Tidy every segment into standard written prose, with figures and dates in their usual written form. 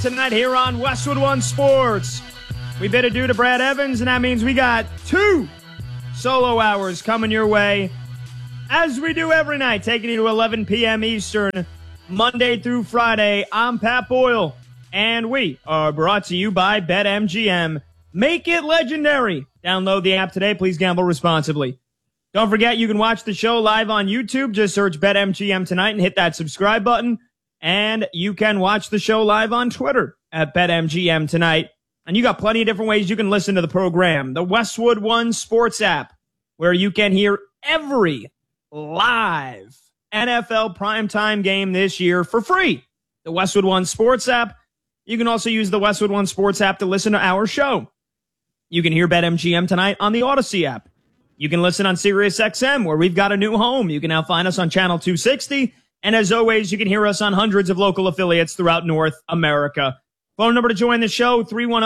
Tonight here on Westwood One Sports. We bid adieu to Brad Evans, and that means we got 2 solo hours coming your way, as we do every night, taking you to 11 p.m. Eastern, Monday through Friday. I'm Pat Boyle, and we are brought to you by BetMGM. Make it legendary. Download the app today. Please gamble responsibly. Don't forget, you can watch the show live on YouTube. Just search BetMGM tonight and hit that subscribe button. And you can watch the show live on Twitter at BetMGM tonight. And you got plenty of different ways you can listen to the program. The Westwood One Sports app, where you can hear every live NFL primetime game this year for free. The Westwood One Sports app. You can also use the Westwood One Sports app to listen to our show. You can hear BetMGM tonight on the Odyssey app. You can listen on SiriusXM, where we've got a new home. You can now find us on Channel 260. And as always, you can hear us on hundreds of local affiliates throughout North America. Phone number to join the show,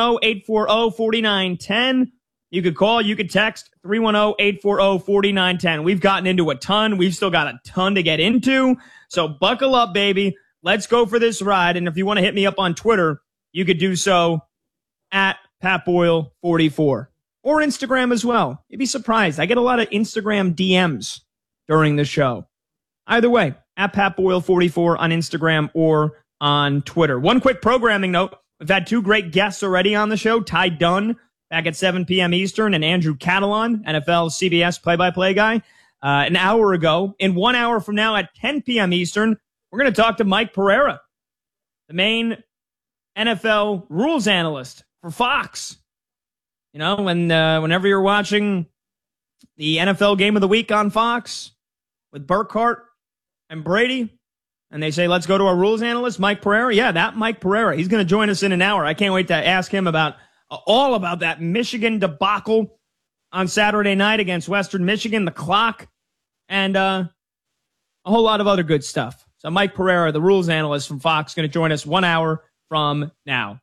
310-840-4910. You could call, you could text, 310-840-4910. We've gotten into a ton. We've still got a ton to get into. So buckle up, baby. Let's go for this ride. And if you want to hit me up on Twitter, you could do so at PatBoyle44 or Instagram as well. You'd be surprised. I get a lot of Instagram DMs during the show. Either way, at PatBoyle44 on Instagram or on Twitter. One quick programming note. We've had 2 great guests already on the show. Ty Dunn back at 7 p.m. Eastern and Andrew Catalon, NFL CBS play-by-play guy, an hour ago. In 1 hour from now at 10 p.m. Eastern, we're going to talk to Mike Pereira, the main NFL rules analyst for Fox. You know, whenever you're watching the NFL Game of the Week on Fox with Burkhardt and Brady, and they say, let's go to our rules analyst, Mike Pereira. Yeah, that Mike Pereira. He's going to join us in an hour. I can't wait to ask him about all about that Michigan debacle on Saturday night against Western Michigan, the clock, and a whole lot of other good stuff. So Mike Pereira, the rules analyst from Fox, going to join us 1 hour from now.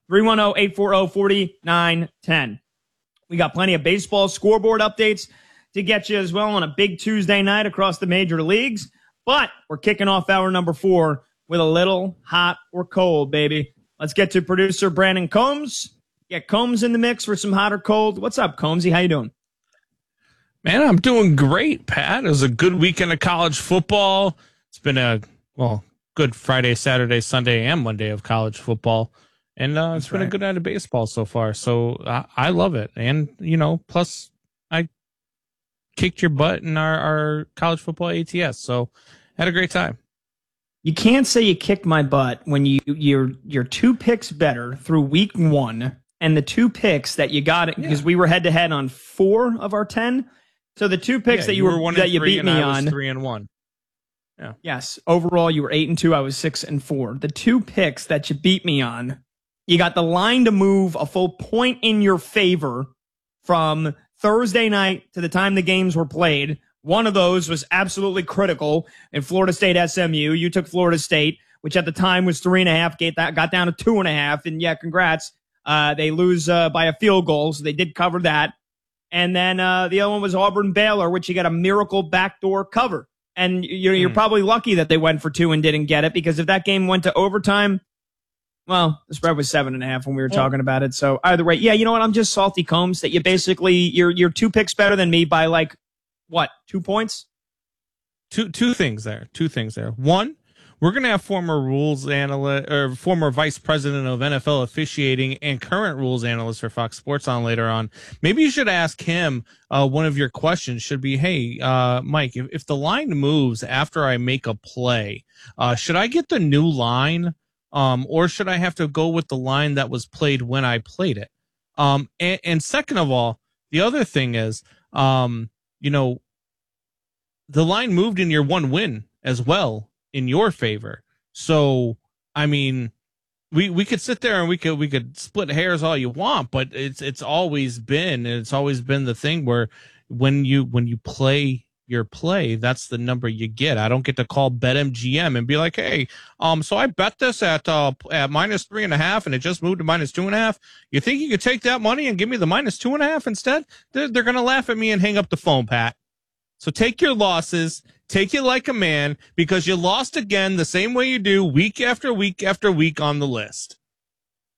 310-840-4910. We got plenty of baseball scoreboard updates to get you as well on a big Tuesday night across the major leagues. But we're kicking off hour number 4 with a little hot or cold, baby. Let's get to producer Brandon Combs. Get Combs in the mix for some hot or cold. What's up, Combsy? How you doing? Man, I'm doing great, Pat. It was a good weekend of college football. It's been a, good Friday, Saturday, Sunday, and Monday of college football. And it's been a good night of baseball so far. So I love it. And, plus I kicked your butt in our college football ATS. So had a great time. You can't say you kicked my butt when you're 2 picks better through week 1, and the 2 picks that you got because we were head to head on 4 of our 10. So the 2 picks that you beat me on, 3-1. Yeah. Yes. Overall, you were 8-2. I was 6-4. The 2 picks that you beat me on, you got the line to move a full point in your favor from Thursday night to the time the games were played. One of those was absolutely critical in Florida State SMU. You took Florida State, which at the time was 3.5. Got down to 2.5. And yeah, congrats. They lose by a field goal, so they did cover that. And then the other one was Auburn-Baylor, which you got a miracle backdoor cover. And you're probably lucky that they went for 2 and didn't get it, because if that game went to overtime, well, the spread was 7.5 when we were talking about it. So either way, yeah, you know what? I'm just salty, Combs, that you basically you're 2 picks better than me by 2 points? Two things there. One, we're going to have former rules analyst or former vice president of NFL officiating and current rules analyst for Fox Sports on later on. Maybe you should ask him. One of your questions should be, hey, Mike, if the line moves after I make a play, should I get the new line? Or should I have to go with the line that was played when I played it? And second of all, the other thing is, the line moved in your 1 win as well in your favor. So, I mean, we could sit there and we could split hairs all you want, but it's always been the thing where when you play your play, that's the number you get. I don't get to call BetMGM and be like, hey, so I bet this at -3.5 and it just moved to -2.5. You think you could take that money and give me the -2.5 instead? They're going to laugh at me and hang up the phone, Pat. So take your losses, take it like a man, because you lost again the same way you do week after week after week on the list.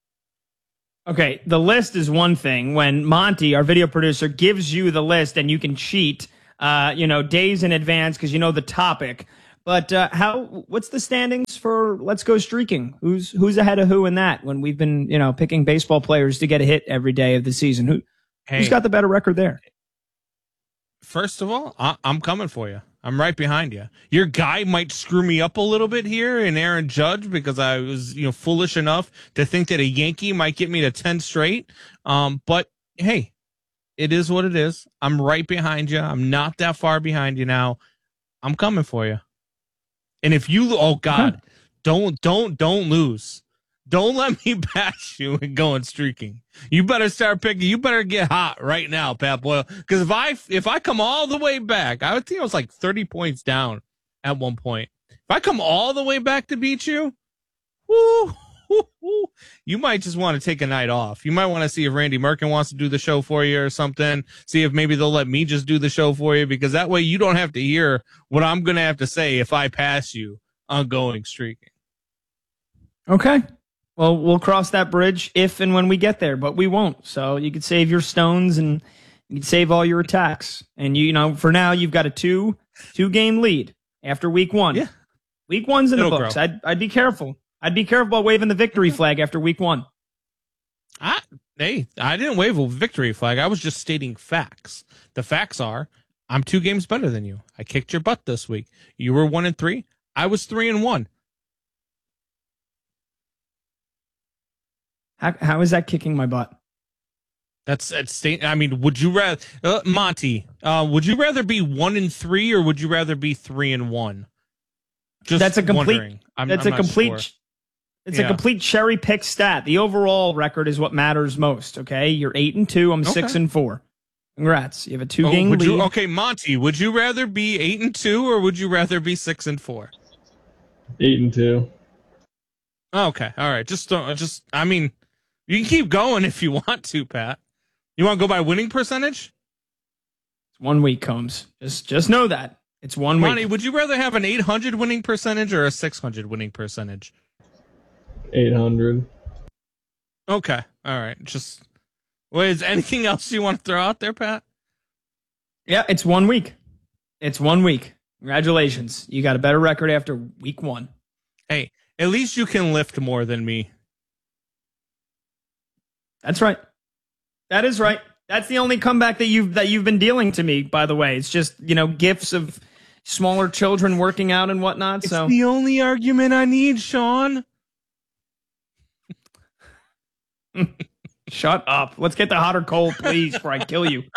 Okay, the list is one thing. When Monty, our video producer, gives you the list and you can cheat, days in advance because you know the topic. But what's the standings for Let's Go Streaking? Who's ahead of who in that when we've been, picking baseball players to get a hit every day of the season? Who's got the better record there? First of all, I'm coming for you. I'm right behind you. Your guy might screw me up a little bit here in Aaron Judge because I was, foolish enough to think that a Yankee might get me to 10 straight. But hey, it is what it is. I'm right behind you. I'm not that far behind you now. I'm coming for you. And if you, oh God, don't lose. Don't let me pass you and go and streaking. You better start picking. You better get hot right now, Pat Boyle. Because if I come all the way back, I would think I was like 30 points down at one point. If I come all the way back to beat you, you might just want to take a night off. You might want to see if Randy Merkin wants to do the show for you or something. See if maybe they'll let me just do the show for you, because that way you don't have to hear what I'm going to have to say if I pass you on going streaking. Okay. Well, we'll cross that bridge if and when we get there, but we won't. So you could save your stones and you could save all your attacks. And, for now, you've got a two-game lead after week one. Yeah. Week one's in the books. I'd be careful. I'd be careful about waving the victory flag after week one. I didn't wave a victory flag. I was just stating facts. The facts are I'm 2 games better than you. I kicked your butt this week. You were 1-3. I was 3-1. How is that kicking my butt? That's I mean, would you rather Monty? Would you rather be 1-3 or would you rather be 3-1? Just that's a complete. Wondering. That's a complete. Sure. It's a complete cherry pick stat. The overall record is what matters most. Okay, you're 8-2. I'm 6-4. Congrats. You have a 2-game lead. Okay, Monty, would you rather be 8-2 or would you rather be 6-4? 8-2. Okay, all right. I mean, you can keep going if you want to, Pat. You want to go by winning percentage? It's 1 week, Combs. Just know that. It's 1 week. Monty, would you rather have an 800 winning percentage or a 600 winning percentage? 800. Okay, all right. Is anything else you want to throw out there, Pat? Yeah, it's 1 week. It's 1 week. Congratulations. You got a better record after week one. Hey, at least you can lift more than me. That's right. That is right. That's the only comeback that you've been dealing to me, by the way. It's just, gifts of smaller children working out and whatnot. It's the only argument I need, Sean. Shut up. Let's get the hot or cold, please, before I kill you.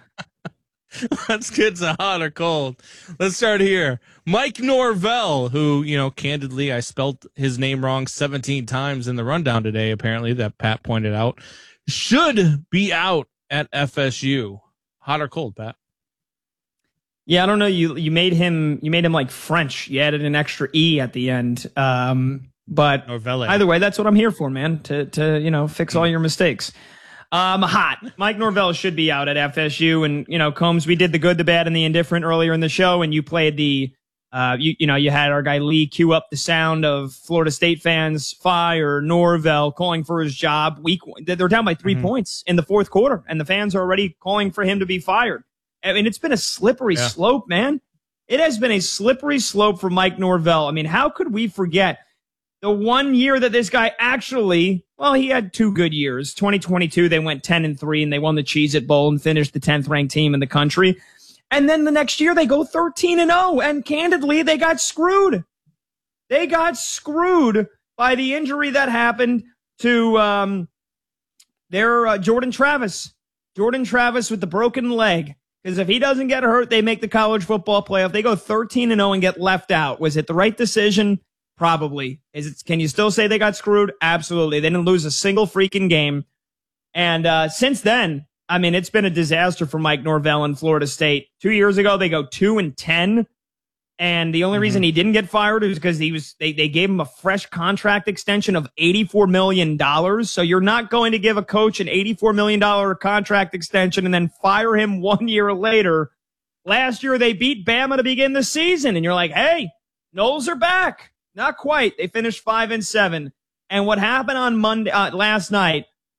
Let's get to hot or cold. Let's start here. Mike Norvell, who, candidly, I spelled his name wrong 17 times in the rundown today, apparently, that Pat pointed out, should be out at FSU. Hot or cold, Pat? Yeah, I don't know. You made him like French. You added an extra E at the end. But Norvell. Either way, that's what I'm here for, man, to fix all your mistakes. Hot. Mike Norvell should be out at FSU. And, Combs, we did the good, the bad, and the indifferent earlier in the show, and you played the, you had our guy Lee cue up the sound of Florida State fans fire Norvell calling for his job. They're down by 3 points in the fourth quarter, and the fans are already calling for him to be fired. I mean, it's been a slippery slope, man. It has been a slippery slope for Mike Norvell. I mean, how could we forget the 1 year that this guy actually, he had 2 good years. 2022, they went 10-3 and they won the Cheez-It Bowl and finished the 10th ranked team in the country. And then the next year they go 13-0, and candidly, they got screwed. They got screwed by the injury that happened to their Jordan Travis. Jordan Travis with the broken leg. Because if he doesn't get hurt, they make the college football playoff. They go 13-0 and get left out. Was it the right decision? Probably. Can you still say they got screwed? Absolutely. They didn't lose a single freaking game. And since then, I mean, it's been a disaster for Mike Norvell in Florida State. 2 years ago, they go 2-10. And the only reason he didn't get fired is because they gave him a fresh contract extension of $84 million. So you're not going to give a coach an $84 million contract extension and then fire him 1 year later. Last year, they beat Bama to begin the season. And you're like, hey, Noles are back. Not quite. They finished 5-7. And what happened on Monday, last night,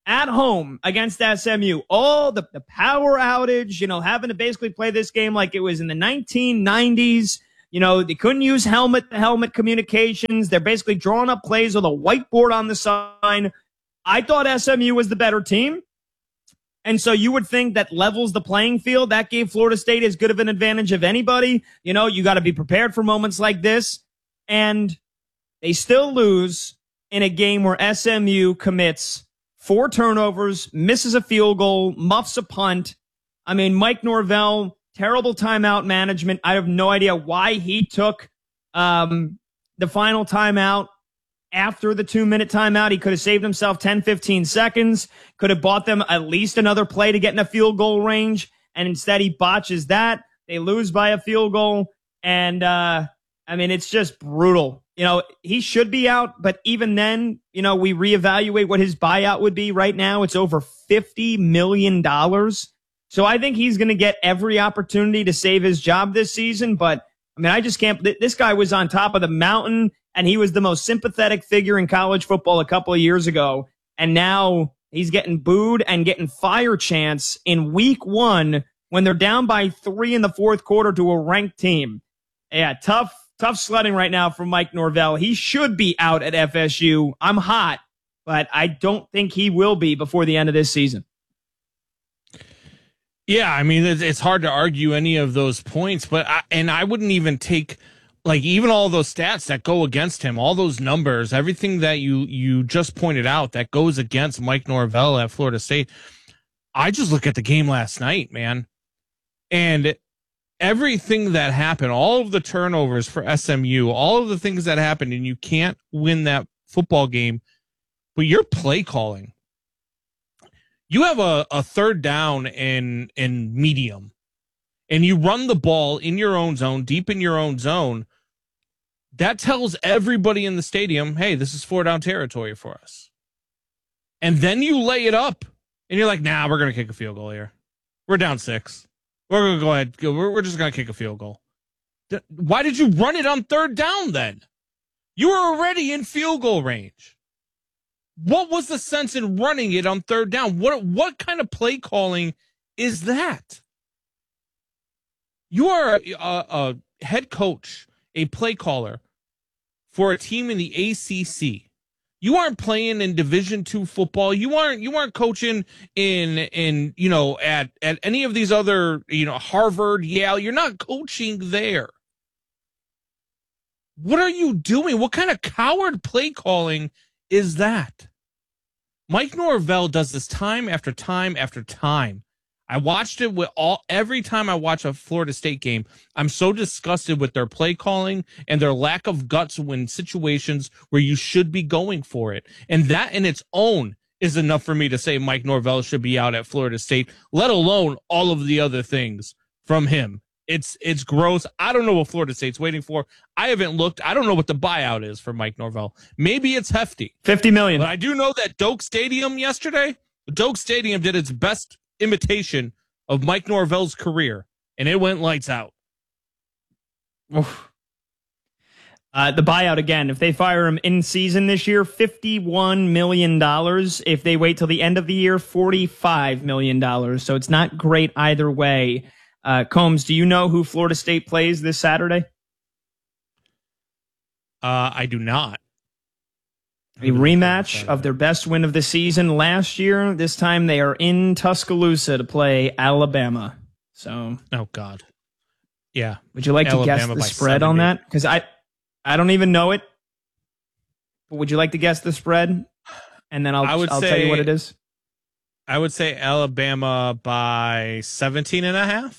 at home against SMU. All the power outage, having to basically play this game like it was in the 1990s. They couldn't use helmet-to-helmet communications. They're basically drawing up plays with a whiteboard on the sign. I thought SMU was the better team. And so you would think that levels the playing field. That gave Florida State as good of an advantage of anybody. You got to be prepared for moments like this. And they still lose in a game where SMU commits 4 turnovers, misses a field goal, muffs a punt. I mean, Mike Norvell, terrible timeout management. I have no idea why he took the final timeout after the 2-minute timeout. He could have saved himself 10, 15 seconds, could have bought them at least another play to get in a field goal range. And instead he botches that. They lose by a field goal. And, it's just brutal. He should be out, but even then, we reevaluate what his buyout would be. Right now, it's over $50 million. So I think he's going to get every opportunity to save his job this season. But, I just can't. This guy was on top of the mountain, and he was the most sympathetic figure in college football a couple of years ago. And now he's getting booed and getting fire chants in week 1 when they're down by 3 in the fourth quarter to a ranked team. Yeah, tough sledding right now from Mike Norvell. He should be out at FSU. I'm hot, but I don't think he will be before the end of this season. Yeah, it's hard to argue any of those points, but I wouldn't even take even all those stats that go against him, all those numbers, everything that you just pointed out that goes against Mike Norvell at Florida State. I just look at the game last night, man, and everything that happened, all of the turnovers for SMU, all of the things that happened, and you can't win that football game, but your play calling. You have a third down in medium, and you run the ball in your own zone, deep in your own zone. That tells everybody in the stadium, hey, this is 4-down territory for us. And then you lay it up, and you're like, nah, we're going to kick a field goal here. We're down 6. We're going to go ahead. We're just going to kick a field goal. Why did you run it on third down then? You were already in field goal range. What was the sense in running it on third down? What kind of play calling is that? You are a head coach, a play caller for a team in the ACC. You aren't playing in Division II football. You aren't coaching in at any of these other, Harvard, Yale. You're not coaching there. What are you doing? What kind of coward play calling is that? Mike Norvell does this time after time after time. I watched it every time I watch a Florida State game. I'm so disgusted with their play calling and their lack of guts when situations where you should be going for it. And that in its own is enough for me to say Mike Norvell should be out at Florida State, let alone all of the other things from him. It's gross. I don't know what Florida State's waiting for. I haven't looked. I don't know what the buyout is for Mike Norvell. Maybe it's hefty. $50 million. But I do know that Doak Stadium yesterday, Doak Stadium did its best imitation of Mike Norvell's career, and it went lights out. Oof. The buyout again, if they fire him in season this year, $51 million. If they wait till the end of the year, $45 million. So it's not great either way. Combs, do you know who Florida State plays this Saturday? I do not. A rematch of their best win of the season last year. This time they are in Tuscaloosa to play Alabama. So, oh God, yeah. Would you like to guess the spread 70. On that? Because I don't even know it. But would you like to guess the spread? And then I'll tell you what it is. I would say Alabama by 17.5.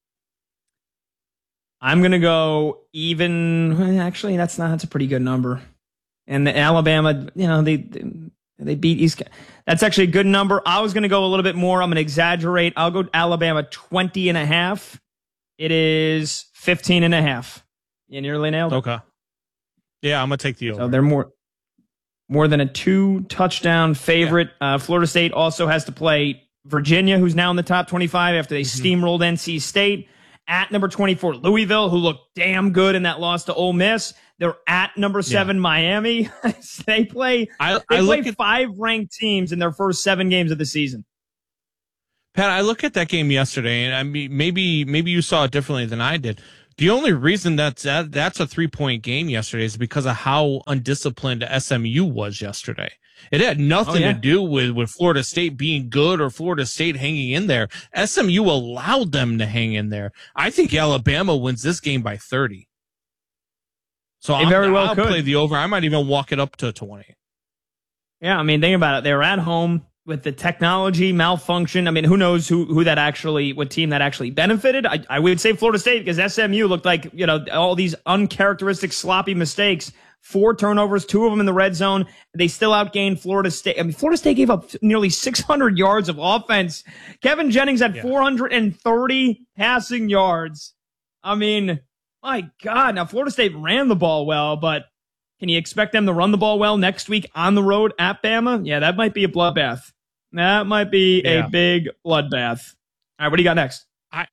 I'm gonna go even. Actually, that's a pretty good number. And the Alabama, they beat East. That's actually a good number. I was going to go a little bit more. I'm going to exaggerate. I'll go Alabama 20.5. It is 15.5. You nearly nailed it. Okay. Yeah, I'm going to take the over. So they're more than a 2-touchdown favorite. Yeah. Florida State also has to play Virginia, who's now in the top 25 after they steamrolled NC State. At number 24, Louisville, who looked damn good in that loss to Ole Miss. They're at number 7 Miami. They play 5 ranked teams in their first 7 games of the season. Pat, I look at that game yesterday, and I mean, maybe you saw it differently than I did. The only reason that's a 3-point game yesterday is because of how undisciplined SMU was yesterday. It had nothing to do with Florida State being good or Florida State hanging in there. SMU allowed them to hang in there. I think Alabama wins this game by 30. So I'll play the over. I might even walk it up to 20. Yeah, I mean, think about it. They were at home with the technology malfunction. I mean, who knows what team that actually benefited? I would say Florida State, because SMU looked like, all these uncharacteristic sloppy mistakes. 4 turnovers, 2 of them in the red zone. They still outgained Florida State. I mean, Florida State gave up nearly 600 yards of offense. Kevin Jennings had 430 passing yards. I mean, my God. Now, Florida State ran the ball well, but can you expect them to run the ball well next week on the road at Bama? Yeah, that might be a bloodbath. That might be a big bloodbath. All right, what do you got next?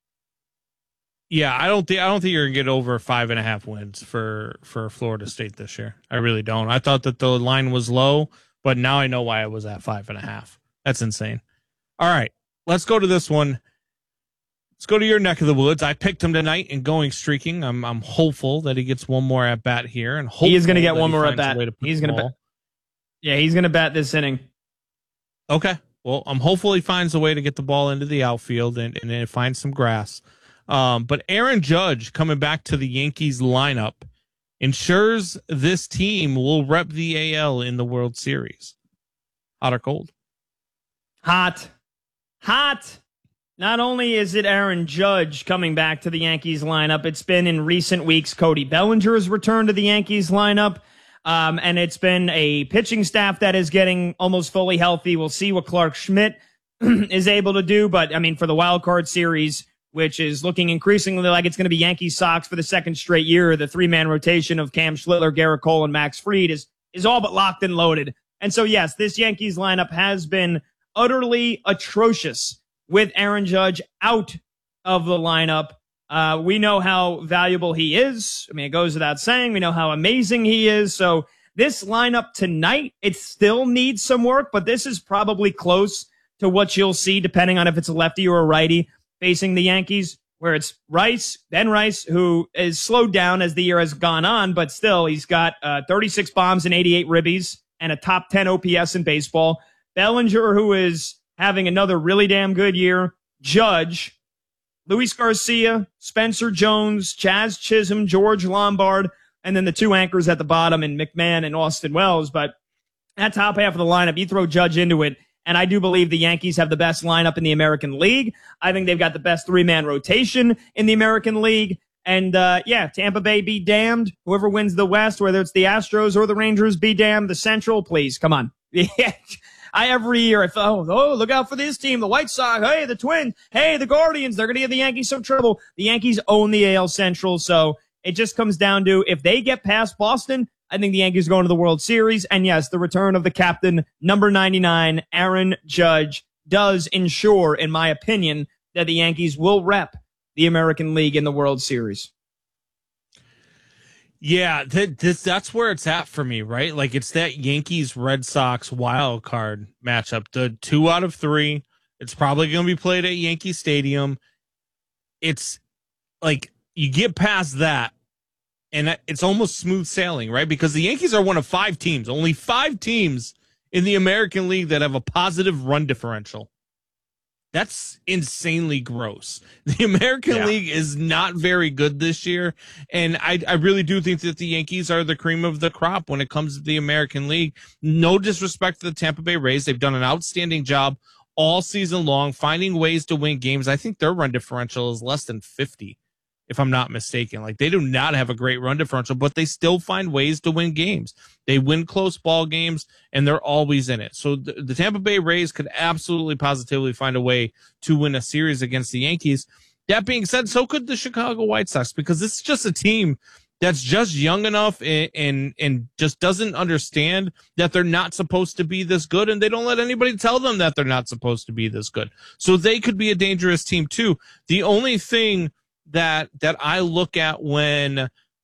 I don't think you're gonna get over 5.5 wins for Florida State this year. I really don't. I thought that the line was low, but now I know why it was at 5.5. That's insane. All right, let's go to this one. Let's go to your neck of the woods. I picked him tonight and going streaking. I'm hopeful that he gets one more at bat here, and he is going to get one more at bat. He's going to bat. Yeah, he's going to bat this inning. Okay. Well, I'm hopeful he finds a way to get the ball into the outfield and find some grass. But Aaron Judge coming back to the Yankees lineup ensures this team will rep the AL in the World Series. Hot or cold? Hot. Not only is it Aaron Judge coming back to the Yankees lineup, it's been in recent weeks Cody Bellinger's return to the Yankees lineup. And it's been a pitching staff that is getting almost fully healthy. We'll see what Clark Schmidt is able to do. But, I mean, for the wild card series, which is looking increasingly like it's going to be Yankees Sox for the second straight year, the 3-man rotation of Cam Schlittler, Garrett Cole, and Max Fried is all but locked and loaded. And so, yes, this Yankees lineup has been utterly atrocious with Aaron Judge out of the lineup. We know how valuable he is. I mean, it goes without saying. We know how amazing he is. So this lineup tonight, it still needs some work, but this is probably close to what you'll see depending on if it's a lefty or a righty facing the Yankees, where it's Ben Rice, who is slowed down as the year has gone on, but still he's got 36 bombs and 88 ribbies and a top 10 OPS in baseball. Bellinger, who is having another really damn good year. Judge, Luis Garcia, Spencer Jones, Chaz Chisholm, George Lombard, and then the 2 anchors at the bottom in McMahon and Austin Wells. But that top half of the lineup, you throw Judge into it, and I do believe the Yankees have the best lineup in the American League. I think they've got the best 3-man rotation in the American League. And, Tampa Bay be damned. Whoever wins the West, whether it's the Astros or the Rangers, be damned. The Central, please, come on. Every year I thought, look out for this team, the White Sox, hey, the Twins, hey, the Guardians, they're going to give the Yankees some trouble. The Yankees own the AL Central, so it just comes down to if they get past Boston, I think the Yankees are going to the World Series. And yes, the return of the captain, number 99, Aaron Judge, does ensure, in my opinion, that the Yankees will rep the American League in the World Series. Yeah, that's where it's at for me, right? Like, it's that Yankees-Red Sox wild card matchup. The 2 out of 3, it's probably going to be played at Yankee Stadium. It's like you get past that, and it's almost smooth sailing, right? Because the Yankees are one of 5 teams, only 5 teams in the American League that have a positive run differential. That's insanely gross. The American League is not very good this year, and I really do think that the Yankees are the cream of the crop when it comes to the American League. No disrespect to the Tampa Bay Rays. They've done an outstanding job all season long finding ways to win games. I think their run differential is less than 50, if I'm not mistaken. Like, they do not have a great run differential, but they still find ways to win games. They win close ball games, and they're always in it. So the Tampa Bay Rays could absolutely positively find a way to win a series against the Yankees. That being said, so could the Chicago White Sox, because this is just a team that's just young enough and just doesn't understand that they're not supposed to be this good, and they don't let anybody tell them that they're not supposed to be this good. So they could be a dangerous team too. The only thing that I look at when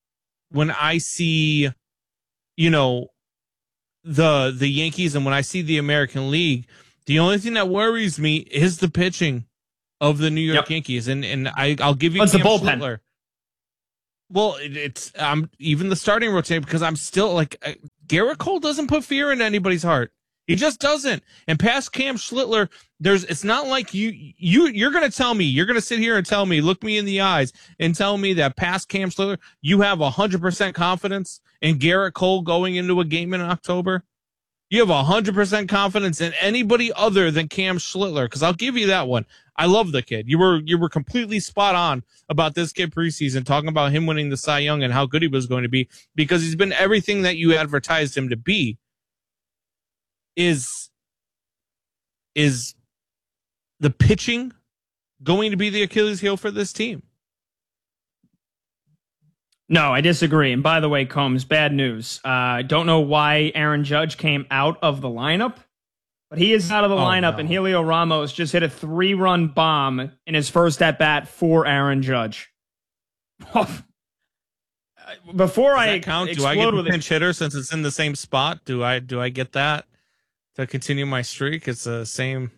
when I see, you know, the Yankees and when I see the American League, the only thing that worries me is the pitching of the New York Yankees. And I'll give you What's the Cam bullpen? Schlittler. Well, it's even the starting rotation, because I'm still like, Garrett Cole doesn't put fear in anybody's heart. He just doesn't. And past Cam Schlittler, it's not like you're going to tell me, you're going to sit here and tell me, look me in the eyes and tell me that past Cam Schlittler, you have 100% confidence in Garrett Cole going into a game in October. You have 100% confidence in anybody other than Cam Schlittler, because I'll give you that one. I love the kid. You were completely spot on about this kid preseason, talking about him winning the Cy Young and how good he was going to be, because he's been everything that you advertised him to be. Is the pitching going to be the Achilles heel for this team? No, I disagree. And by the way, Combs, bad news. I don't know why Aaron Judge came out of the lineup, but he is out of the lineup, no. And Helio Ramos just hit a 3-run bomb in his first at-bat for Aaron Judge. Before Does I that count, do I get a pinch hitter since it's in the same spot? Do I get that to continue my streak? It's the same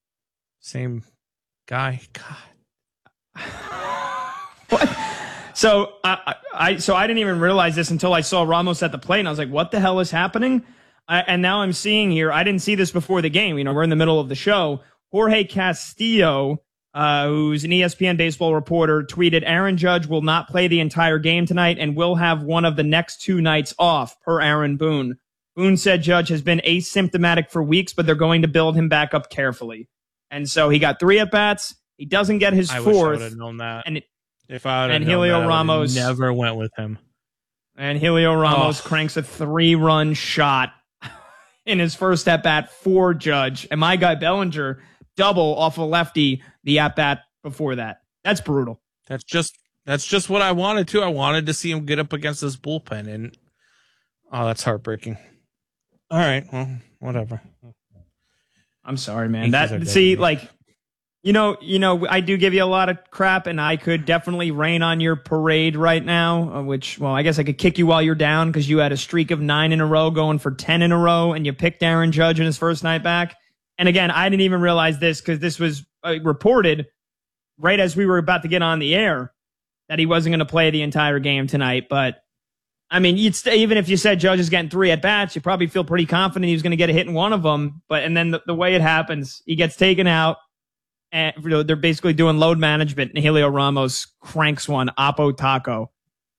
guy. God. What? So I didn't even realize this until I saw Ramos at the plate, and I was like, what the hell is happening? And now I'm seeing here, I didn't see this before the game. You know, we're in the middle of the show. Jorge Castillo, who's an ESPN baseball reporter, tweeted, Aaron Judge will not play the entire game tonight and will have one of the next 2 nights off, per Aaron Boone. Boone said Judge has been asymptomatic for weeks, but they're going to build him back up carefully. And so he got 3 at-bats. He doesn't get his 4th. I wish I would have known that. If I would have known Helio that, Ramos never went with him. And Helio Ramos cranks a 3-run shot in his first at-bat for Judge. And my guy Bellinger, double off a lefty the at-bat before that. That's brutal. That's just what I wanted to. I wanted to see him get up against this bullpen, and that's heartbreaking. All right, well, whatever. I'm sorry, man. You know, I do give you a lot of crap, and I could definitely rain on your parade right now, I guess I could kick you while you're down because you had a streak of 9 in a row going for 10 in a row, and you picked Aaron Judge in his first night back. And again, I didn't even realize this because this was reported right as we were about to get on the air that he wasn't going to play the entire game tonight. But, I mean, even if you said Judge is getting 3 at-bats, you probably feel pretty confident he was going to get a hit in one of them. And then the way it happens, he gets taken out. And they're basically doing load management, and Helio Ramos cranks one, Oppo Taco.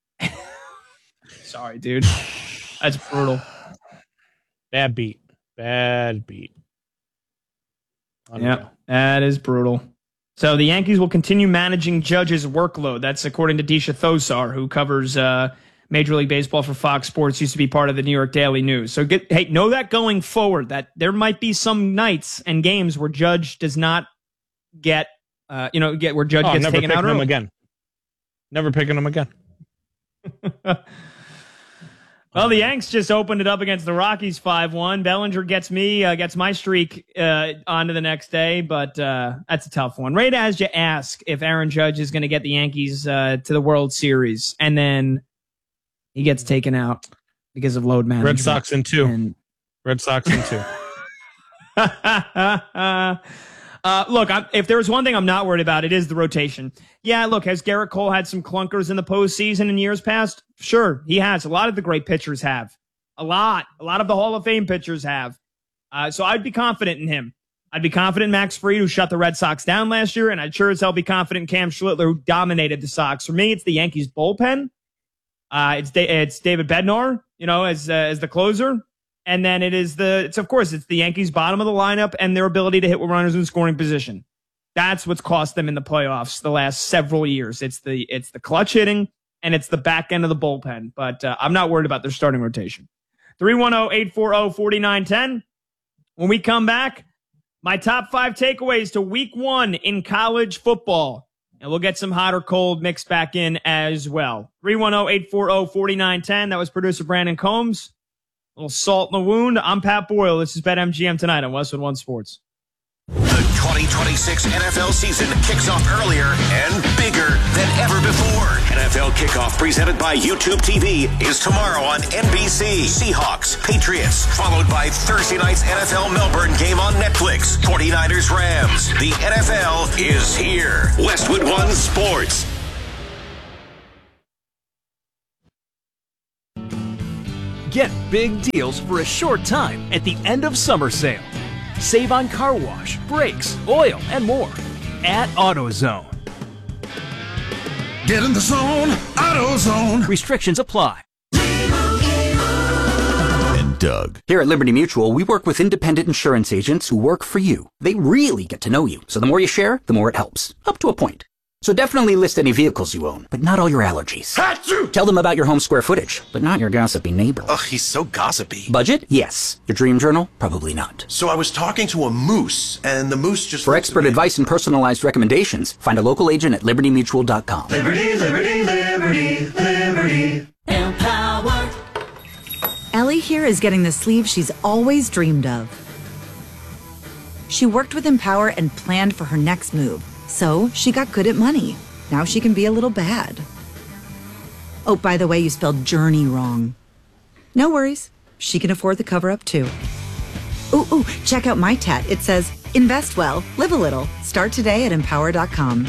Sorry, dude. That's brutal. Bad beat. Yeah, that is brutal. So the Yankees will continue managing Judge's workload. That's according to Disha Thosar, who covers Major League Baseball for Fox Sports, used to be part of the New York Daily News. So know that going forward, that there might be some nights and games where Judge does not get where Judge gets taken out early. Never picking him again. Well, the Yanks just opened it up against the Rockies 5-1. Bellinger gets my streak on to the next day, but that's a tough one. Right as you ask if Aaron Judge is going to get the Yankees to the World Series, and then he gets taken out because of load management. Red Sox in 2. Look, if there's one thing I'm not worried about, it is the rotation. Yeah, look, has Garrett Cole had some clunkers in the postseason in years past? Sure, he has. A lot of the great pitchers have. A lot of the Hall of Fame pitchers have. So I'd be confident in him. I'd be confident in Max Fried, who shut the Red Sox down last year, and I'd sure as hell be confident in Cam Schlittler, who dominated the Sox. For me, it's the Yankees bullpen. It's David Bednar, as the closer. And then it's the Yankees' bottom of the lineup and their ability to hit with runners in scoring position. That's what's cost them in the playoffs the last several years. It's the clutch hitting and it's the back end of the bullpen. But I'm not worried about their starting rotation. 310-840-4910. When we come back, my top 5 takeaways to week 1 in college football. And we'll get some hot or cold mixed back in as well. 310-840-4910. That was producer Brandon Combs. A little salt in the wound. I'm Pat Boyle. This is BetMGM tonight on Westwood One Sports. The 2026 NFL season kicks off earlier and bigger than ever before. NFL Kickoff presented by YouTube TV is tomorrow on NBC. Seahawks, Patriots, followed by Thursday night's NFL Melbourne game on Netflix. 49ers, Rams. The NFL is here. Westwood One Sports. Get big deals for a short time at the end of summer sale. Save on car wash, brakes, oil, and more at AutoZone. Get in the zone, AutoZone. Restrictions apply. And Doug. Here at Liberty Mutual, we work with independent insurance agents who work for you. They really get to know you, so the more you share, the more it helps. Up to a point. So definitely list any vehicles you own, but not all your allergies. Achoo! Tell them about your home square footage, but not your gossipy neighbor. Ugh, he's so gossipy. Budget? Yes. Your dream journal? Probably not. So I was talking to a moose, and the moose just... For expert advice and personalized recommendations, find a local agent at libertymutual.com. Liberty, liberty, liberty, liberty. Empower. Ellie here is getting the sleeve she's always dreamed of. She worked with Empower and planned for her next move. So she got good at money. Now she can be a little bad. Oh, by the way, you spelled journey wrong. No worries. She can afford the cover-up too. Ooh, check out my tat. It says, invest well, live a little. Start today at empower.com.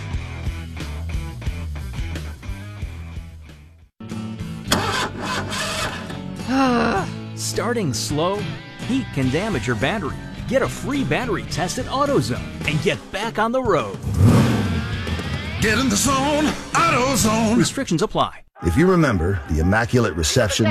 Starting slow? Heat can damage your battery. Get a free battery test at AutoZone and get back on the road. Get in the zone, AutoZone. Restrictions apply. If you remember the immaculate reception,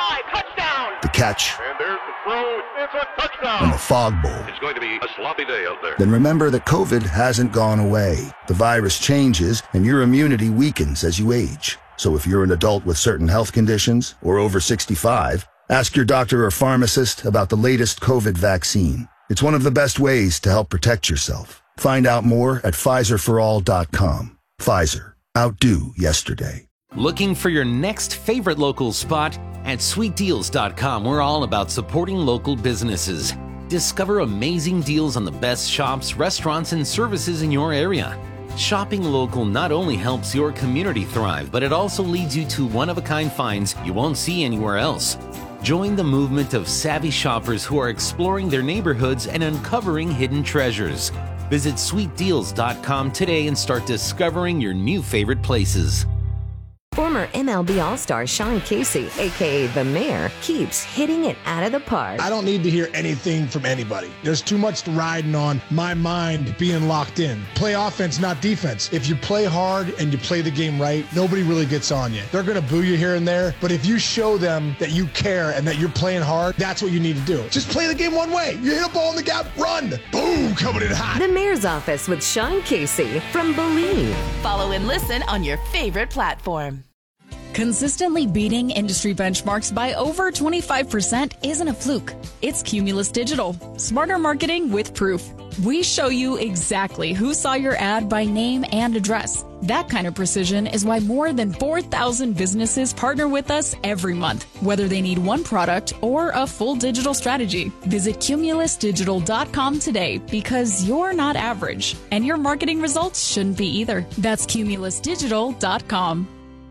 the catch, and there's the throw, it's a touchdown, and the fog bowl, it's going to be a sloppy day out there. then remember that COVID hasn't gone away. The virus changes and your immunity weakens as you age. So if you're an adult with certain health conditions or over 65, ask your doctor or pharmacist about the latest COVID vaccine. It's one of the best ways to help protect yourself. Find out more at PfizerForAll.com. Pfizer. Outdo yesterday. Looking for your next favorite local spot? At SweetDeals.com, we're all about supporting local businesses. Discover amazing deals on the best shops, restaurants, and services in your area. Shopping local not only helps your community thrive, but it also leads you to one-of-a-kind finds you won't see anywhere else. Join the movement of savvy shoppers who are exploring their neighborhoods and uncovering hidden treasures. Visit SweetDeals.com today and start discovering your new favorite places. Former MLB All-Star Sean Casey, a.k.a. The Mayor, keeps hitting it out of the park. I don't need to hear anything from anybody. There's too much riding on my mind being locked in. Play offense, not defense. If you play hard and you play the game right, nobody really gets on you. They're going to boo you here and there, but if you show them that you care and that you're playing hard, that's what you need to do. Just play the game one way. You hit a ball in the gap, run. Boom, coming in hot. The Mayor's Office with Sean Casey from Believe. Follow and listen on your favorite platform. Consistently beating industry benchmarks by over 25% isn't a fluke. It's Cumulus Digital. Smarter marketing with proof. We show you exactly who saw your ad by name and address. That kind of precision is why more than 4,000 businesses partner with us every month, whether they need one product or a full digital strategy. Visit cumulusdigital.com today because you're not average, and your marketing results shouldn't be either. That's cumulusdigital.com.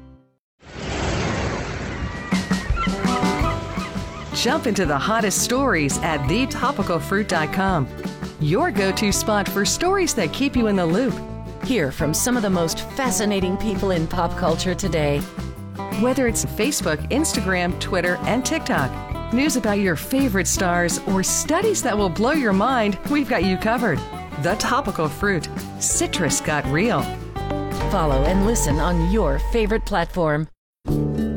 Jump into the hottest stories at thetopicalfruit.com. Your go-to spot for stories that keep you in the loop. Hear from some of the most fascinating people in pop culture today. Whether it's Facebook, Instagram, Twitter, and TikTok, news about your favorite stars, or studies that will blow your mind, we've got you covered. The Topical Fruit. Citrus got real. Follow and listen on your favorite platform.